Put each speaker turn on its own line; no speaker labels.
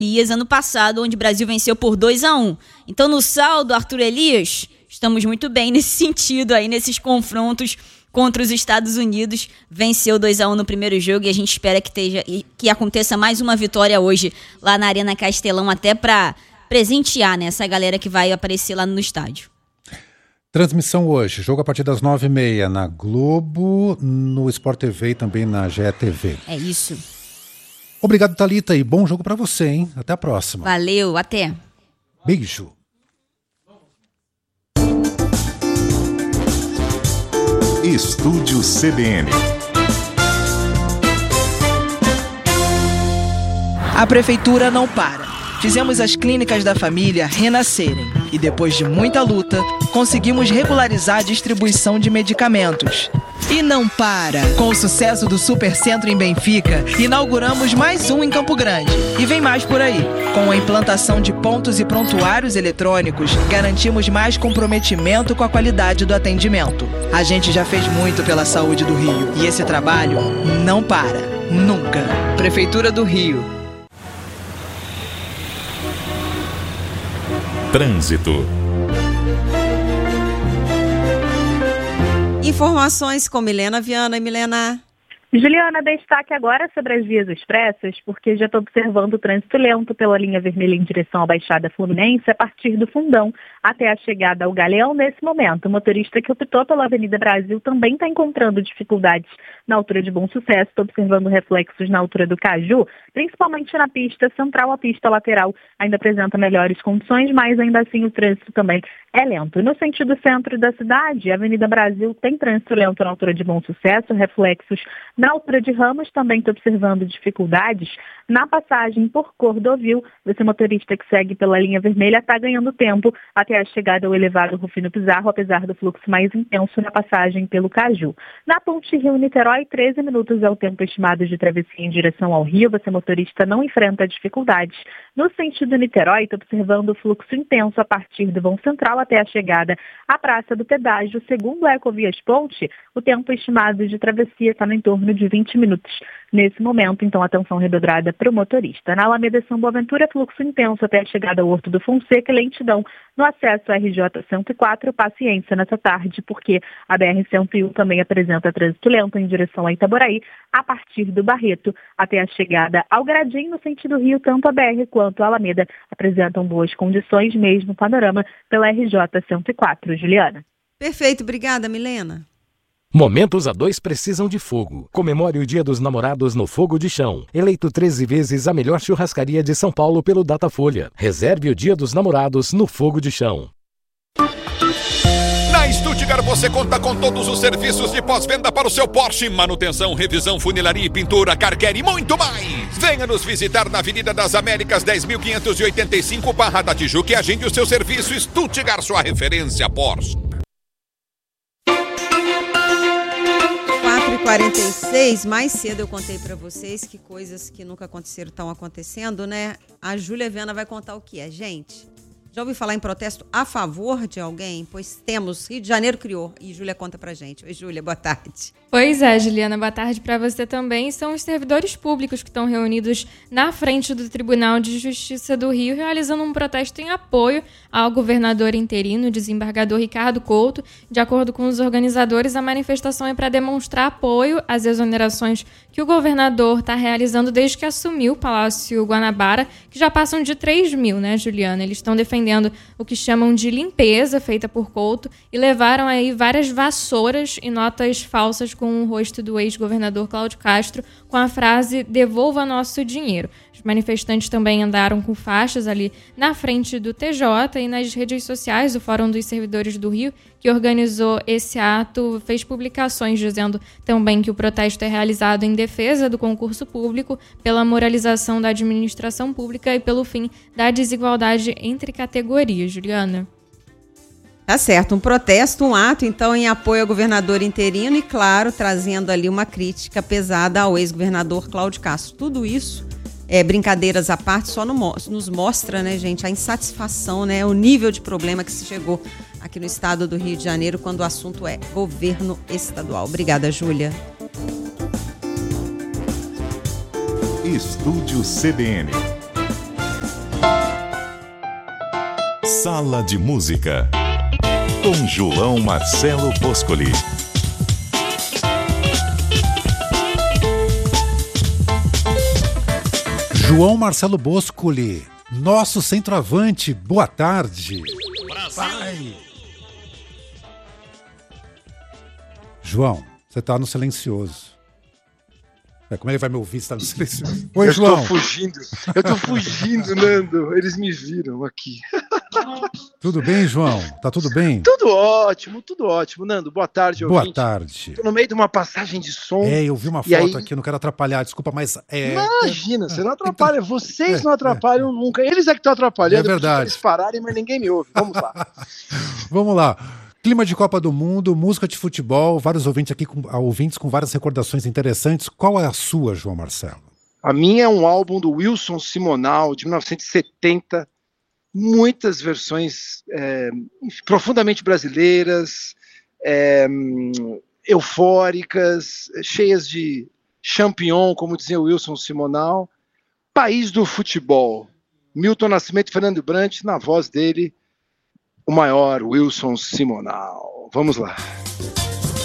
ano passado, onde o Brasil venceu por 2-1. Então, no saldo, Arthur Elias, estamos muito bem nesse sentido aí, nesses confrontos contra os Estados Unidos. Venceu 2-1 no primeiro jogo e a gente espera que aconteça mais uma vitória hoje lá na Arena Castelão, até para presentear, né, essa galera que vai aparecer lá no estádio.
Transmissão hoje, jogo a partir das 9h30 na Globo, no Sport TV e também na GETV.
É isso.
Obrigado, Thalita, e bom jogo para você, hein? Até a próxima.
Valeu, até.
Beijo.
Estúdio CBN.
A prefeitura não para. Fizemos as clínicas da família renascerem e, depois de muita luta, conseguimos regularizar a distribuição de medicamentos. E não para! Com o sucesso do Supercentro em Benfica, inauguramos mais um em Campo Grande. E vem mais por aí. Com a implantação de pontos e prontuários eletrônicos, garantimos mais comprometimento com a qualidade do atendimento. A gente já fez muito pela saúde do Rio e esse trabalho não para. Nunca. Prefeitura do Rio.
Trânsito.
Informações com Milena Viana. E Milena?
Juliana, destaque agora sobre as vias expressas, porque já estou observando o trânsito lento pela linha vermelha em direção à Baixada Fluminense, a partir do Fundão até a chegada ao Galeão. Nesse momento, o motorista que optou pela Avenida Brasil também está encontrando dificuldades na altura de Bom Sucesso. Estou observando reflexos na altura do Caju, principalmente na pista central. A pista lateral ainda apresenta melhores condições, mas ainda assim o trânsito também é lento. No sentido centro da cidade, a Avenida Brasil tem trânsito lento na altura de Bom Sucesso, reflexos na altura de Ramos. Também estou observando dificuldades na passagem por Cordovil. Você, motorista que segue pela linha vermelha, está ganhando tempo até a chegada ao elevado Rufino Pizarro, apesar do fluxo mais intenso na passagem pelo Caju. Na ponte Rio-Niterói, 13 minutos é o tempo estimado de travessia em direção ao Rio. Você, motorista, não enfrenta dificuldades. No sentido Niterói, estou observando o fluxo intenso a partir do vão central até a chegada à Praça do Pedágio. Segundo a Ecovias Ponte, o tempo estimado de travessia está em torno de 20 minutos nesse momento, então atenção redobrada para o motorista. Na Alameda São Boaventura, fluxo intenso até a chegada ao Horto do Fonseca, lentidão no acesso à RJ 104, paciência nessa tarde, porque a BR-101 também apresenta trânsito lento em direção a Itaboraí, a partir do Barreto até a chegada ao Gradim. No sentido Rio, tanto a BR quanto a Alameda apresentam boas condições, mesmo panorama pela RJ 104. Juliana.
Perfeito, obrigada, Milena.
Momentos a dois precisam de fogo. Comemore o Dia dos Namorados no Fogo de Chão. Eleito 13 vezes a melhor churrascaria de São Paulo pelo Datafolha. Reserve o Dia dos Namorados no Fogo de Chão.
Na Stuttgart você conta com todos os serviços de pós-venda para o seu Porsche. Manutenção, revisão, funilaria e pintura, car care e muito mais. Venha nos visitar na Avenida das Américas 10.585, Barra da Tijuca, e agende o seu serviço. Stuttgart, sua referência Porsche.
4h46, mais cedo eu contei para vocês que coisas que nunca aconteceram estão acontecendo, né? A Júlia Viana vai contar o que é, gente. Já ouviu falar em protesto a favor de alguém? Pois temos. Rio de Janeiro criou. E Júlia conta pra gente. Oi, Júlia, boa tarde.
Pois é, Juliana, boa tarde para você também. São os servidores públicos que estão reunidos na frente do Tribunal de Justiça do Rio, realizando um protesto em apoio ao governador interino, desembargador Ricardo Couto. De acordo com os organizadores, a manifestação é para demonstrar apoio às exonerações que o governador está realizando desde que assumiu o Palácio Guanabara, que já passam de 3 mil, né, Juliana? Eles estão defendendo o que chamam de limpeza feita por Couto e levaram aí várias vassouras e notas falsas com o rosto do ex-governador Cláudio Castro, com a frase "devolva nosso dinheiro". Os manifestantes também andaram com faixas ali na frente do TJ e nas redes sociais. O Fórum dos Servidores do Rio, que organizou esse ato, fez publicações dizendo também que o protesto é realizado em defesa do concurso público, pela moralização da administração pública e pelo fim da desigualdade entre categorias. Juliana.
Tá certo, um protesto, um ato, então, em apoio ao governador interino e, claro, trazendo ali uma crítica pesada ao ex-governador Cláudio Castro. Tudo isso, brincadeiras à parte, só nos mostra, né, gente, a insatisfação, né, o nível de problema que se chegou aqui no estado do Rio de Janeiro quando o assunto é governo estadual. Obrigada, Júlia.
Estúdio CBN. Sala de Música, com João Marcelo Boscoli.
João Marcelo Boscoli, nosso centroavante, boa tarde. Vai. João, você tá no silencioso. Como ele vai me ouvir se tá no silencioso? Oi, João.
Eu tô fugindo, Nando. Eles me viram aqui.
Tudo bem, João? Tá tudo bem?
Tudo ótimo, Nando. Boa tarde, ouvinte.
Boa tarde.
Tô no meio de uma passagem de som.
Eu vi uma foto aqui, não quero atrapalhar, desculpa, mas...
Imagina, você não atrapalha, vocês não atrapalham nunca. Eles é que estão atrapalhando.
É verdade.
Eles pararem, mas ninguém me ouve. Vamos lá.
Vamos lá. Clima de Copa do Mundo, música de futebol, vários ouvintes aqui, ouvintes com várias recordações interessantes. Qual é a sua, João Marcelo?
A minha é um álbum do Wilson Simonal, de 1970, muitas versões profundamente brasileiras, eufóricas, cheias de champignon, como dizia o Wilson Simonal. País do Futebol, Milton Nascimento e Fernando Brant, na voz dele, o maior Wilson Simonal. Vamos lá.